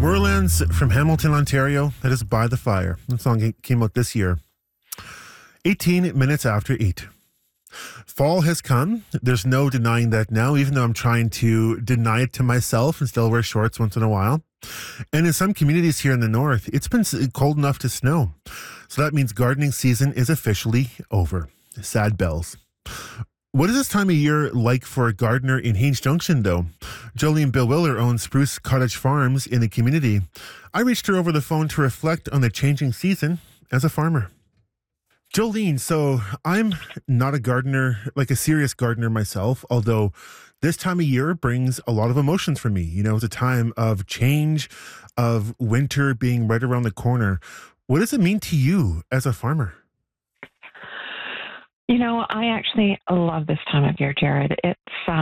Moorlands from Hamilton, Ontario. That is By the Fire. The song came out this year. 18 minutes after 8. Fall has come. There's no denying that now, even though I'm trying to deny it to myself and still wear shorts once in a while. And in some communities here in the north, it's been cold enough to snow. So that means gardening season is officially over. Sad bells. What is this time of year like for a gardener in Haines Junction, though? Jolene Bill Willer owns Spruce Cottage Farms in the community. I reached her over the phone to reflect on the changing season as a farmer. Jolene, so I'm not a gardener, like a serious gardener myself, although this time of year brings a lot of emotions for me. You know, it's a time of change, of winter being right around the corner. What does it mean to you as a farmer? You know, I actually love this time of year, Jared. It's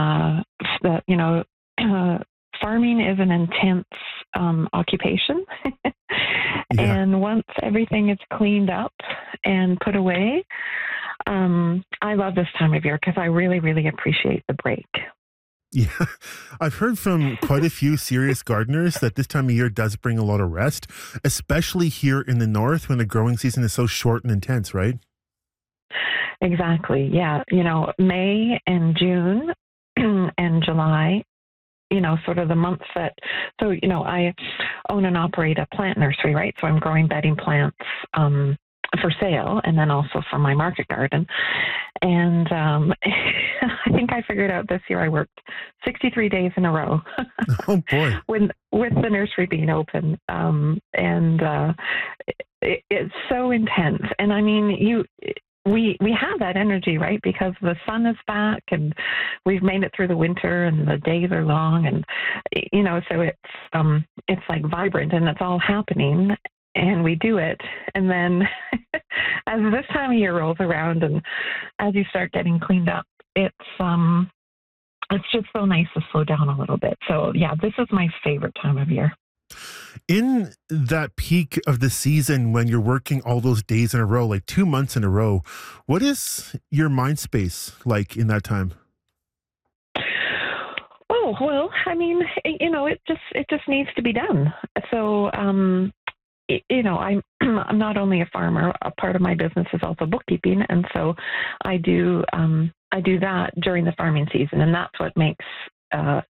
farming is an intense occupation. Yeah. And once everything is cleaned up and put away, I love this time of year because I really, really appreciate the break. Yeah, I've heard from quite a few serious gardeners that this time of year does bring a lot of rest, especially here in the north when the growing season is so short and intense, right? Exactly. Yeah. You know, May and June and July, you know, sort of the months that, so, you know, I own and operate a plant nursery, right? So I'm growing bedding plants for sale and then also for my market garden. And I think I figured out this year I worked 63 days in a row. Oh, boy. with the nursery being open. It's so intense. And I mean, we have that energy, right? Because the sun is back and we've made it through the winter and the days are long and, you know, so it's like vibrant and it's all happening and we do it. And then as this time of year rolls around and as you start getting cleaned up, it's just so nice to slow down a little bit. So yeah, this is my favorite time of year. In that peak of the season when you're working all those days in a row, like 2 months in a row, what is your mind space like in that time? Oh, well, I mean, you know, it just needs to be done. So, you know, I'm not only a farmer, a part of my business is also bookkeeping. And so I do that during the farming season. And that's what makes